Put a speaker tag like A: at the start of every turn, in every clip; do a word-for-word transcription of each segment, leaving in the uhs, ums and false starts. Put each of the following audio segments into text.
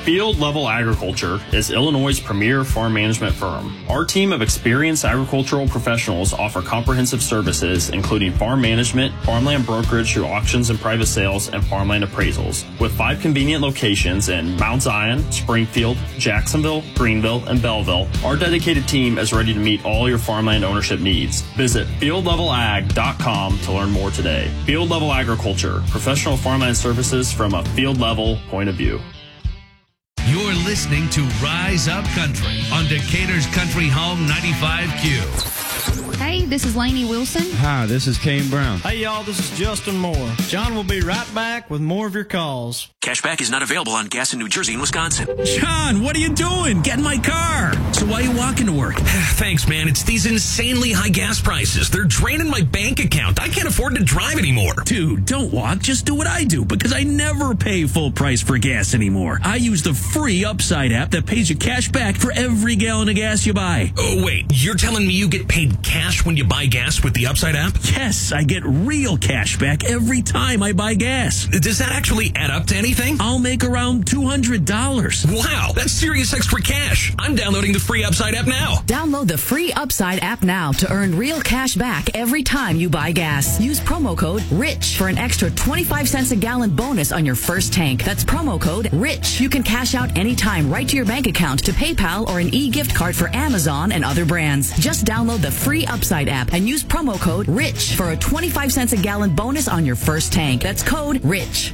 A: Field Level Agriculture is Illinois' premier farm management firm. Our team of experienced agricultural professionals offer comprehensive services, including farm management, farmland brokerage through auctions and private sales, and farmland appraisals. With five convenient locations in Mount Zion, Springfield, Jacksonville, Greenville, and Belleville, our dedicated team is ready to meet all your farmland ownership needs. Visit field level ag dot com to learn more today. Field Level Agriculture, professional farmland services from a field level point of view.
B: You're listening to Rise Up Country on Decatur's Country Home ninety-five Q.
C: Hey, this is Lainey Wilson.
D: Hi, this is Kane Brown.
E: Hey, y'all, this is Justin Moore. John will be right back with more of your calls.
F: Cashback is not available on gas in New Jersey and Wisconsin.
B: John, what are you doing? Get in my car. So why are you walking to work? Thanks, man. It's these insanely high gas prices. They're draining my bank account. I can't afford to drive anymore. Dude, don't walk. Just do what I do, because I never pay full price for gas anymore. I use the free Upside app that pays you cash back for every gallon of gas you buy. Oh, wait. You're telling me you get paid cash when you buy gas with the Upside app? Yes, I get real cash back every time I buy gas. Does that actually add up to anything? I'll make around two hundred dollars. Wow, that's serious extra cash. I'm downloading the free Upside app now.
G: Download the free Upside app now to earn real cash back every time you buy gas. Use promo code RICH for an extra twenty-five cents a gallon bonus on your first tank. That's promo code RICH. You can cash out anytime right to your bank account, to PayPal, or an e-gift card for Amazon and other brands. Just download the free Upside app and use promo code RICH for a twenty-five cents a gallon bonus on your first tank. That's code RICH.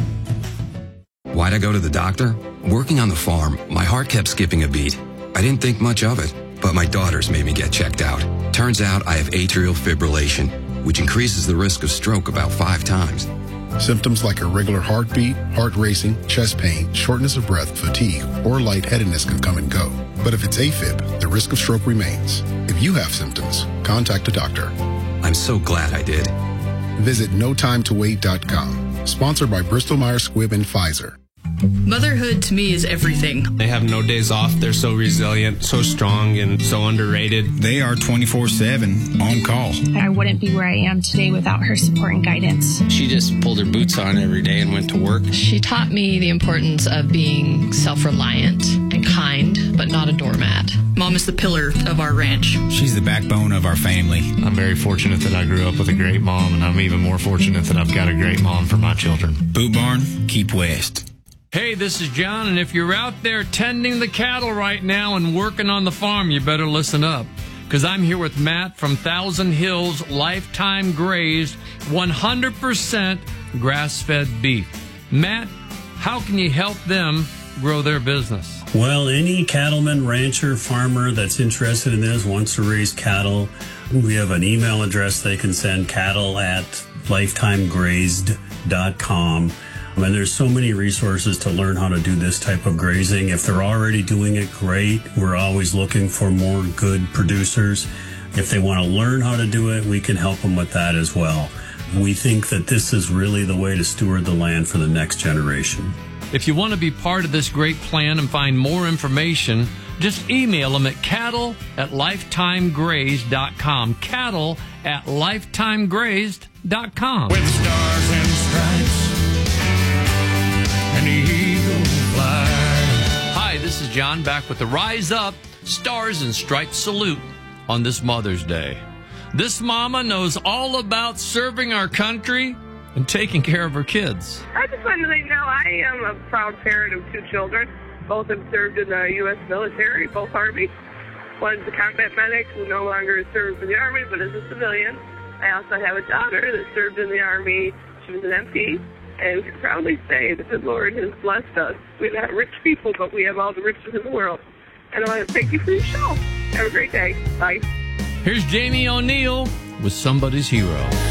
H: Why'd I go to the doctor? Working on the farm, my heart kept skipping a beat. I didn't think much of it, but my daughters made me get checked out. Turns out I have atrial fibrillation, which increases the risk of stroke about five times.
I: Symptoms like irregular heartbeat, heart racing, chest pain, shortness of breath, fatigue, or lightheadedness can come and go. But if it's AFib, the risk of stroke remains. If you have symptoms, contact a doctor.
H: I'm so glad I did.
I: Visit no time to wait dot com. Sponsored by Bristol Myers Squibb and Pfizer.
J: Motherhood to me is everything.
K: They have no days off. They're so resilient, so strong, and so underrated.
D: They are twenty-four seven on call.
L: I wouldn't be where I am today without her support and guidance.
K: She just pulled her boots on every day and went to work.
J: She taught me the importance of being self-reliant and kind, but not a doormat. Mom is the pillar of our ranch.
D: She's the backbone of our family.
K: I'm very fortunate that I grew up with a great mom, and I'm even more fortunate that I've got a great mom for my children.
D: Boot Barn, keep west.
M: Hey, this is John, and if you're out there tending the cattle right now and working on the farm, you better listen up, because I'm here with Matt from Thousand Hills Lifetime Grazed, one hundred percent grass-fed beef. Matt, how can you help them grow their business?
N: Well, any cattleman, rancher, farmer that's interested in this, wants to raise cattle, we have an email address they can send, cattle at lifetime grazed dot com. And there's so many resources to learn how to do this type of grazing. If they're already doing it, great. We're always looking for more good producers. If they want to learn how to do it, we can help them with that as well. We think that this is really the way to steward the land for the next generation.
M: If you want to be part of this great plan and find more information, just email them at cattle at lifetime grazed dot com. Cattle at lifetime grazed dot com.
O: With stars and stripes, an eagle fly.
M: Hi, this is John, back with the Rise Up Stars and Stripes salute on this Mother's Day. This mama knows all about serving our country and taking care of her kids.
P: I just wanted to let you know I am a proud parent of two children. Both have served in the U S military, both Army. One's a combat medic who no longer serves in the Army but is a civilian. I also have a daughter that served in the Army. She was an M P. And we can proudly say that the Lord has blessed us. We're not rich people, but we have all the riches in the world. And I want to thank you for your show. Have a great day. Bye.
M: Here's Jamie O'Neill with Somebody's Hero.